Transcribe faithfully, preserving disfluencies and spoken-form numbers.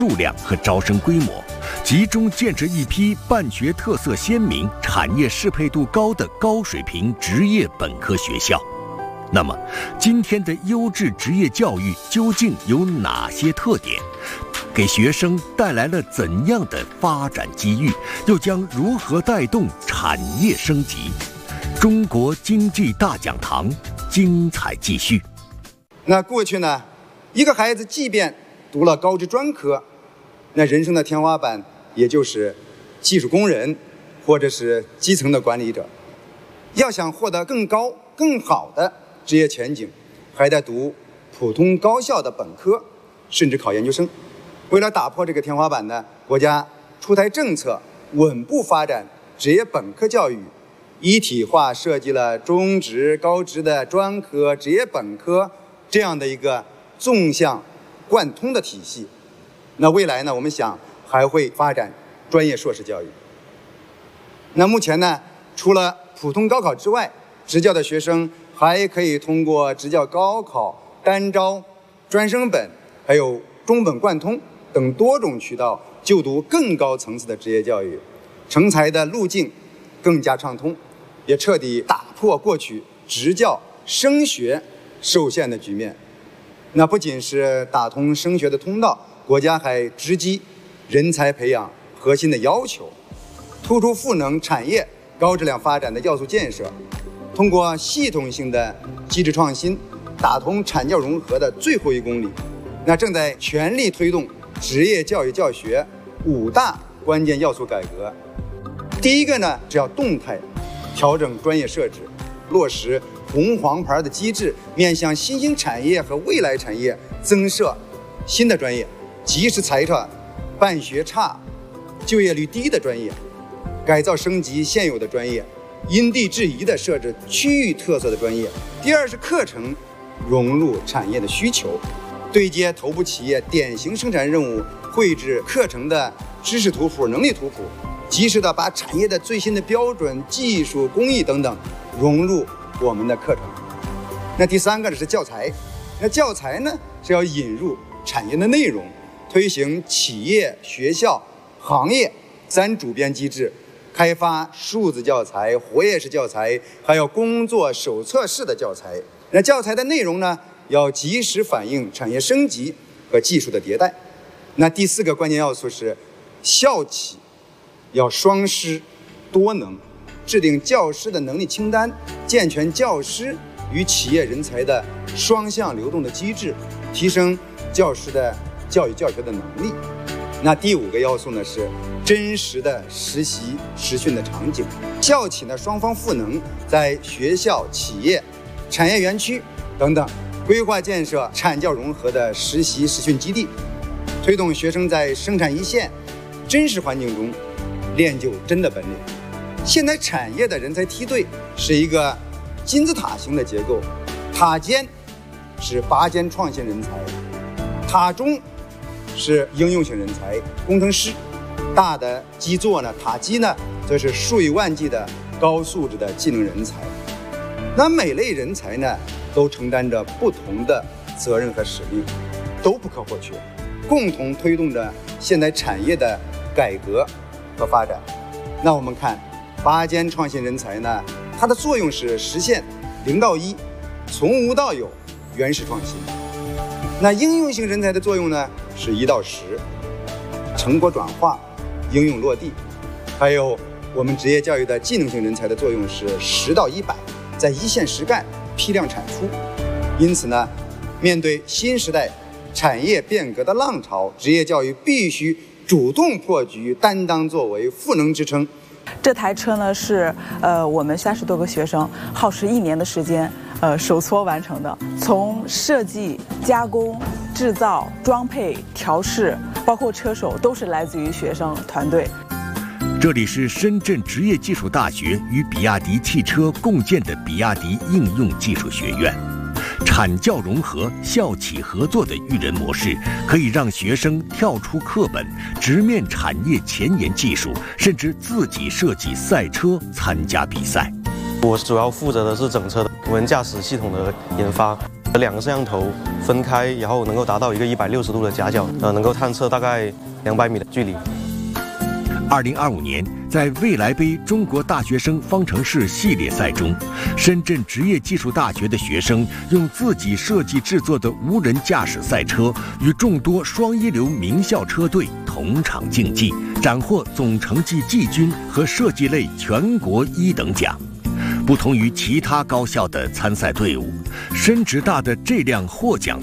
数量和招生规模，集中建设一批办学特色鲜明、产业适配度高的高水平职业本科学校。那么，今天的优质职业教育究竟有哪些特点？给学生带来了怎样的发展机遇？又将如何带动产业升级？中国经济大讲堂精彩继续。 那过去呢，一个孩子即便读了高职专科，那人生的天花板也就是技术工人或者是基层的管理者。要想获得更高更好的职业前景，还得读普通高校的本科，甚至考研究生。为了打破这个天花板呢，国家出台政策，稳步发展职业本科教育，一体化设计了中职、高职的专科、职业本科这样的一个纵向贯通的体系。那未来呢，我们想还会发展专业硕士教育。那目前呢，除了普通高考之外，职教的学生还可以通过职教高考、单招、专升本，还有中本贯通等多种渠道就读更高层次的职业教育，成才的路径更加畅通，也彻底打破过去职教升学受限的局面。那不仅是打通升学的通道，国家还直击人才培养核心的要求，突出赋能产业高质量发展的要素建设，通过系统性的机制创新，打通产教融合的最后一公里。那正在全力推动职业教育教学五大关键要素改革。第一个呢，是要动态调整专业设置，落实红黄牌的机制，面向新兴产业和未来产业增设新的专业，及时裁撤办学差、就业率低的专业，改造升级现有的专业，因地制宜地设置区域特色的专业。第二是课程融入产业的需求，对接头部企业典型生产任务，绘制课程的知识图谱、能力图谱，及时的把产业的最新的标准、技术、工艺等等融入我们的课程。那第三个呢是教材，那教材呢是要引入产业的内容，推行企业、学校、行业三主编机制，开发数字教材、活页式教材，还有工作手册式的教材。那教材的内容呢，要及时反映产业升级和技术的迭代。那第四个关键要素是校企要双师多能，制定教师的能力清单，健全教师与企业人才的双向流动的机制，提升教师的教育教学的能力。那第五个要素呢是真实的实习实训的场景，校企呢双方赋能，在学校、企业、产业园区等等规划建设产教融合的实习实训基地，推动学生在生产一线真实环境中练就真的本领。现在产业的人才梯队是一个金字塔型的结构，塔尖是拔尖创新人才，塔中是应用型人才、工程师，大的基座呢，塔基呢，则是数以万计的高素质的技能人才。那每类人才呢，都承担着不同的责任和使命，都不可或缺，共同推动着现代产业的改革和发展。那我们看拔尖创新人才呢，它的作用是实现零到一，从无到有，原始创新。那应用型人才的作用呢，是一到十，成果转化，应用落地。还有我们职业教育的技能型人才的作用是十到一百，在一线实干，批量产出。因此呢，面对新时代产业变革的浪潮，职业教育必须主动破局，担当作为，赋能支撑。 这台车呢是呃我们三十多个学生耗时一年的时间呃手搓完成的，从设计、加工、制造、装配、调试，包括车手都是来自于学生团队。 这里是深圳职业技术大学与比亚迪汽车共建的比亚迪应用技术学院。产教融合、校企合作的育人模式，可以让学生跳出课本，直面产业前沿技术，甚至自己设计赛车参加比赛。 我主要负责的是整车的无人驾驶系统的研发。 两个摄像头分开，然后能够达到一个一百六十度的夹角，呃，能够探测大概两百米的距离。 二零二五年，在未来杯中国大学生方程式系列赛中，深圳职业技术大学的学生用自己设计制作的无人驾驶赛车，与众多双一流名校车队同场竞技，斩获总成绩季军和设计类全国一等奖。不同于其他高校的参赛队伍，深职大的这辆获奖